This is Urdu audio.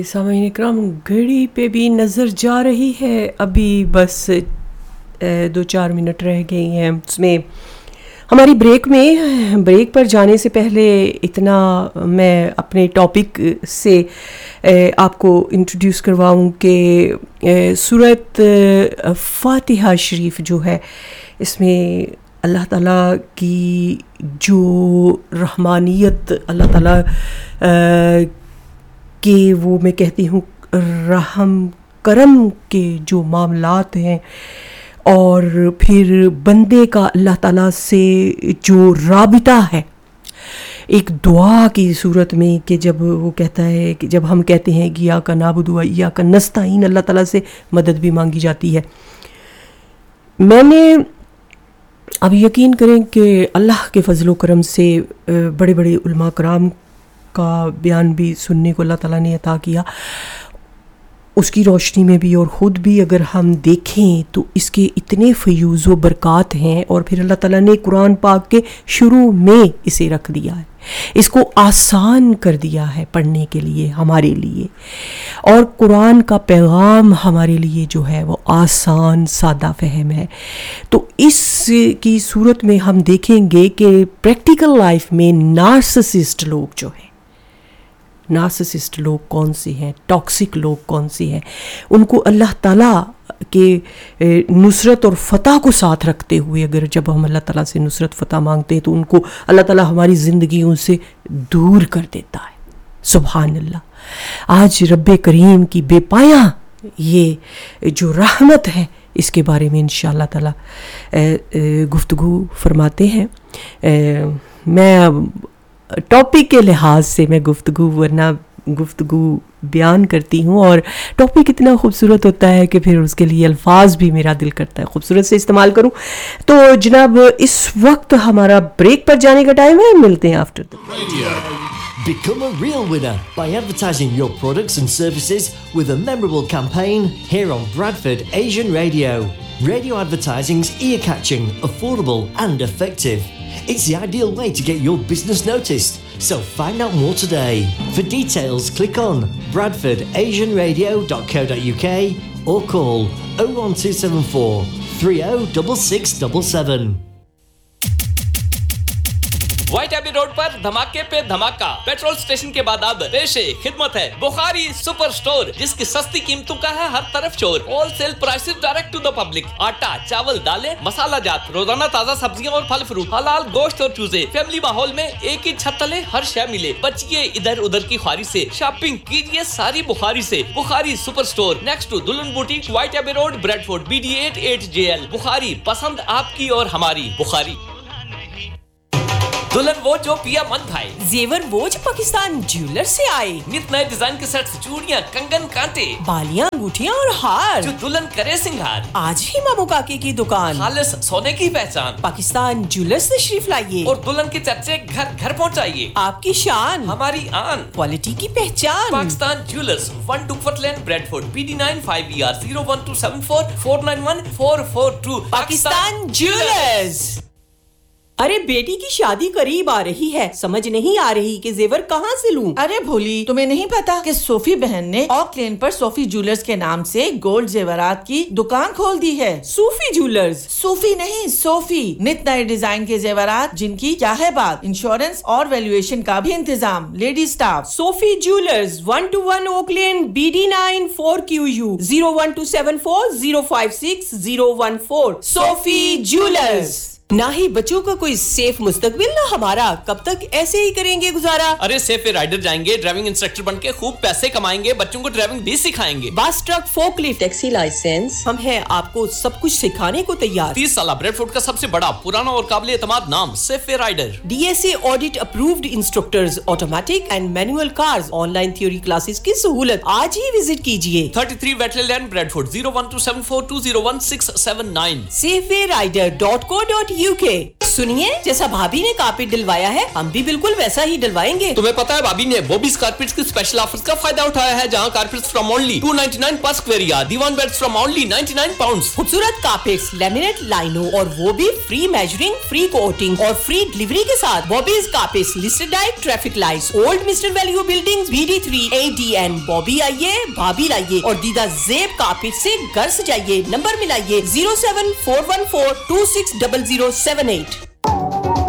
سامعین اکرام گھڑی پہ بھی نظر جا رہی ہے، ابھی بس 2-4 منٹ رہ گئی ہیں اس میں ہماری بریک پر جانے سے پہلے اتنا میں اپنے ٹاپک سے آپ کو انٹروڈیوس کرواؤں کہ سورۃ فاتحہ شریف جو ہے اس میں اللہ تعالیٰ کی جو رحمانیت، اللہ تعالیٰ کہ وہ میں کہتی ہوں رحم کرم کے جو معاملات ہیں، اور پھر بندے کا اللہ تعالیٰ سے جو رابطہ ہے ایک دعا کی صورت میں، کہ جب وہ کہتا ہے کہ جب ہم کہتے ہیں کہ ایاک نعبد و ایاک نستعین، اللہ تعالیٰ سے مدد بھی مانگی جاتی ہے۔ میں نے اب یقین کریں کہ اللہ کے فضل و کرم سے بڑے بڑے علماء کرام کا بیان بھی سننے کو اللہ تعالیٰ نے عطا کیا، اس کی روشنی میں بھی، اور خود بھی اگر ہم دیکھیں تو اس کے اتنے فیوز و برکات ہیں، اور پھر اللہ تعالیٰ نے قرآن پاک کے شروع میں اسے رکھ دیا ہے، اس کو آسان کر دیا ہے پڑھنے کے لیے ہمارے لیے، اور قرآن کا پیغام ہمارے لیے جو ہے وہ آسان سادہ فہم ہے۔ تو اس کی صورت میں ہم دیکھیں گے کہ پریکٹیکل لائف میں نارسسسٹ لوگ جو ہیں، نارسسسٹ لوگ کون سے ہیں، ٹاکسک لوگ کون سے ہیں، ان کو اللہ تعالیٰ کے نصرت اور فتح کو ساتھ رکھتے ہوئے اگر جب ہم اللہ تعالیٰ سے نصرت فتح مانگتے ہیں تو ان کو اللہ تعالیٰ ہماری زندگیوں سے دور کر دیتا ہے۔ سبحان اللہ۔ آج رب کریم کی بے پایاں یہ جو رحمت ہے اس کے بارے میں انشاءاللہ تعالیٰ گفتگو فرماتے ہیں۔ میں ٹاپک کے لحاظ سے میں گفتگو بیان کرتی ہوں، اور ٹاپک اتنا خوبصورت ہوتا ہے کہ پھر اس کے لیے الفاظ بھی میرا دل کرتا ہے خوبصورت سے استعمال کروں۔ تو جناب اس وقت ہمارا بریک پر جانے کا ٹائم ہے، ملتے ہیں after Become a real winner by advertising your products and services with a memorable campaign here on Bradford Asian Radio. Radio advertising's ear-catching, affordable and effective. It's the ideal way to get your business noticed. So find out more today. For details, click on bradfordasianradio.co.uk or call 01274 306677. White Abbey road پر دھماکے پہ دھماکہ، پیٹرول اسٹیشن کے بعد اب پیش خدمت ہے بخاری سپر سٹور، جس کی سستی قیمتوں کا ہے ہر طرف شور، whole cell prices direct to the public, آٹا، چاول، دالیں، مسالہ جات، روزانہ تازہ سبزیاں اور پھل فروٹ، حلال گوشت اور چوزے، فیملی ماحول میں ایک ہی چھت تلے ہر شے ملے، بچیے ادھر ادھر کی خواری سے، شاپنگ کیجیے ساری بخاری سے۔ بخاری سپر سٹور نیکسٹ ٹو دلہن boutique, white Abbey road, Bradford, BD 88JL۔ بخاری، پسند آپ کی اور ہماری بخاری۔ دلہن وہ جو پیا من بھائی، زیور وہ جو پاکستان جیولر سے آئے، نت نئے ڈیزائن کے سیٹس، چوڑیاں، کنگن، کانٹے، بالیاں، انگوٹھیاں اور ہار، جو دلہن کرے سنگھار، آج ہی مامو کاکے کی دکان، خالص سونے کی پہچان، پاکستان جیولر سے تشریف لائیے اور دلہن کے چرچے گھر گھر پہنچائیے۔ آپ کی شان، ہماری آن، کوالٹی کی پہچان، پاکستان جیولرز، 1 ٹوکفٹ لین، Bradford, BD 9 5ER 01274 491 442۔ Pakistan jewellers. ارے بیٹی کی شادی قریب آ رہی ہے، سمجھ نہیں آ رہی کہ زیور کہاں سے لوں۔ ارے بھولی، تمہیں نہیں پتا کہ صوفی بہن نے اوک لین پر صوفی جیولرز کے نام سے گولڈ زیورات کی دکان کھول دی ہے۔ صوفی جیولرز؟ صوفی نہیں، صوفی، نت نئے ڈیزائن کے زیورات جن کی کیا ہے بات، انشورنس اور ویلیویشن کا بھی انتظام، لیڈی سٹاف۔ صوفی جیولرز، 121 اوک لین، BD 9 4QU 01274 056 014۔ صوفی جیولرز۔ نہ ہی بچوں کا کوئی سیف مستقبل، نہ ہمارا، کب تک ایسے ہی کریں گے گزارا؟ ارے سیف رائڈر جائیں گے، ڈرائیونگ انسٹرکٹر بن کے خوب پیسے کمائیں گے، بچوں کو ڈرائیونگ بھی سکھائیں گے، بس، truck, fork lift, taxi licence, ہم ہیں آپ کو سب کچھ سکھانے کو تیار۔ 30 سالہ بریڈفورڈ کا سب سے بڑا، پرانا اور قابل اعتماد نام safe rider. DSA audit approved instructors, automatic and Manuel cars, on line theory classes کی سہولت، آج ہی وزٹ کیجیے۔ 33 ویٹلے لین، بریڈفورڈ، 01274 201 679۔ safewayrider.co.uk۔ सुनिए, जैसा भाभी ने कारपेट डलवाया है हम भी बिल्कुल वैसा ही डलवाएंगे। तुम्हें पता है भाभी ने बॉबीज कारपेट्स की स्पेशल ऑफर्स का फायदा उठाया है, जहां कारपेट्स फ्रॉम ओनली 299 पर square yard, Diwan beds from only 99 pounds. खूबसूरत कारपेट्स, लैमिनेट, लाइनो और वो भी फ्री मेजरिंग, फ्री कोटिंग और फ्री डिलीवरी के साथ। Bobby's carpets, listed diet, traffic lights, old mister value buildings, BD3 ADN। Bobby आइए, भाभी लाइए और दीदा जेब कारपेट से घर सजाइए। नंबर मिलाइए 07414260078।